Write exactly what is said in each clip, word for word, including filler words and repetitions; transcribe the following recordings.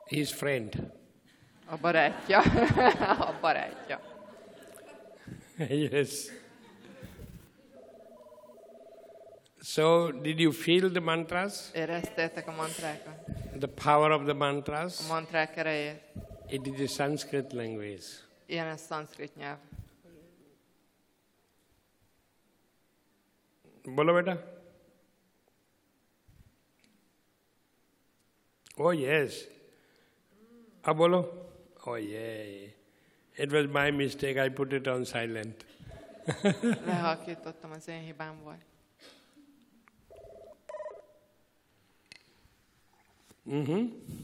His friend. A barátja. A barátja. Yes. So, did you feel the mantras? Éreztétek a mantrákat? The power of the mantras? A mantrák erejét? It is a Sanskrit language. Ilyen a szanszkrit nyelv. Bolo beta? Oh yes. Ah, bolo? Oh yeah. It was my mistake. I put it on silent. Lehalkítottam, az én hibám volt. Mm-hmm.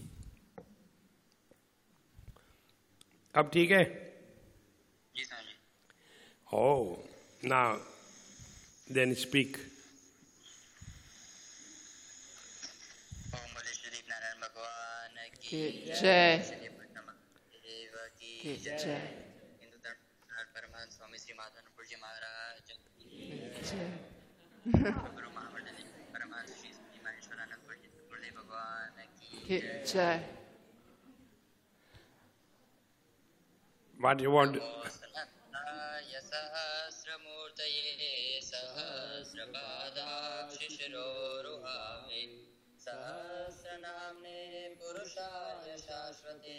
अब ठीक है? जी Swami ji. Oh, now, then speak. ओम बोले श्री नारायण भगवान की की जय. श्री देव की की जय. जय. हिंदू धर्म परमहंस स्वामी श्री माधवानंद जी महाराज की जय. गुरु महामंडली परमहंस श्री श्री महेश्वरानंद जी गुरुदेव भगवान की की जय. What you want? सहस्रनाय सहस्रमूर्तये सहस्रपादाक्षिशिरोरुहावे सहस्रनाम्ने पुरुषाय शाश्वते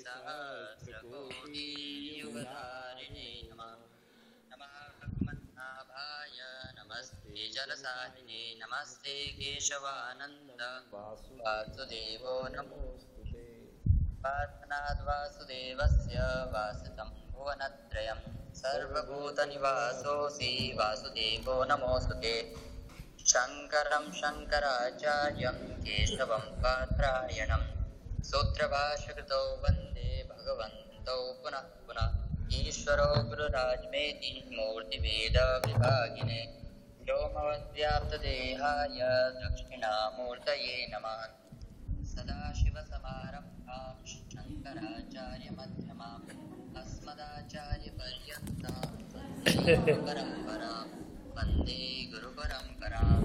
सहस्रकोटियुगधारिणे नमः. नमः भगवन्नाभाय नमस्ते जलसाहिने नमस्ते केशवानन्द वासुदेवो नमोऽस्तुते. पार्थनाद्वासुदेवस्य वासितं भुवनत्रयं सर्वभूतनिवासोऽसि वासुदेवो नमोऽस्तुते. शङ्करं शङ्कराचार्यं केशवं पात्रायणं सूत्रभाष्यकृतौ वन्दे भगवन्तौ पुनः पुनः. ईश्वरो गुरुराज्मेति मूर्तिभेदविभागिने व्योमवद्व्याप्तदेहाय दक्षिणामूर्तये नमः. सदाशिवसमारम्भां शङ्कराचार्यमध्यमाम् अस्मदाचार्यपर्यन्तां वन्दे गुरुपरम्परां वन्दे गुरुपरम्पराम्.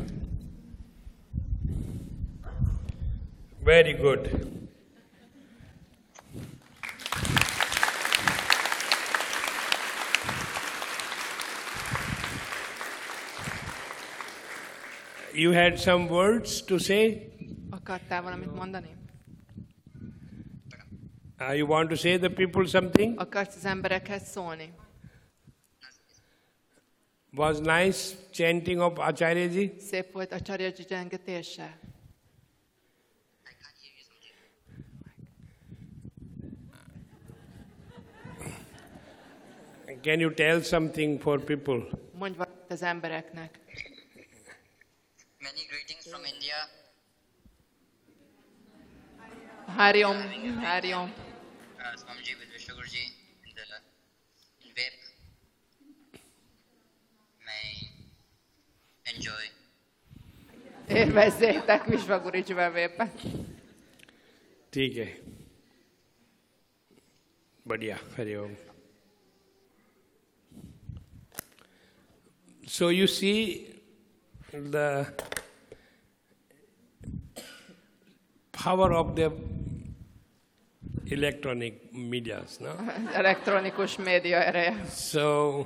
Very good. You had some words to say? Akartál valamit mondani? Uh, you want to say the people something? Akarsz az emberekhez szólni? Was nice chanting of Acharyaji? Szép volt a Charyaji zsengetése. Can you tell something for people? Mondj valamit az embereknek. Many greetings from India. Hari Om, Hari Om. Uh, Swamiji with Vishnu Guruji in the in V I P. May enjoy. Élvezzétek Vishnu Gurujival vépen. ठीक है बढ़िया Hariom. So you see the power of the electronic medias, no? Elektronikus média ereje. So,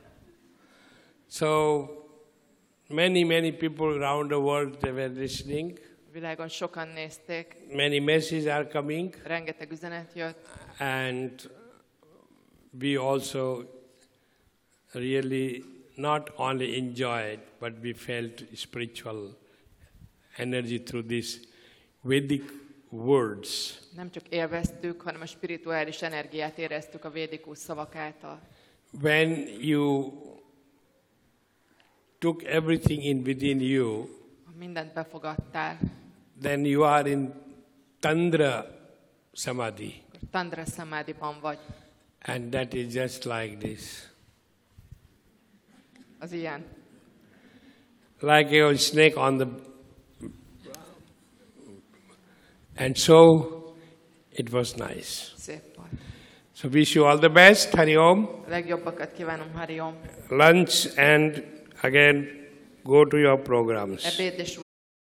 so many, many people around the world, they were listening. Világon sokan nézték. Many messages are coming. Rengeteg üzenet jött. And we also really not only enjoyed, but we felt spiritual energy through these Vedic words. Nem csak élveztük, hanem a spirituális energiát éreztük a védikus szavak által. When you took everything in within you, Ha mindent befogadtál, then you are in Tandra Samadhi. akkor Tandra Samadhiban vagy. And that is just like this. Az ilyen. Like a snake on the... And so, it was nice. Szép volt. So wish you all the best, Hari Om. A legjobbakat kívánom, Hari Om. Lunch and again go to your programs. Ebéd és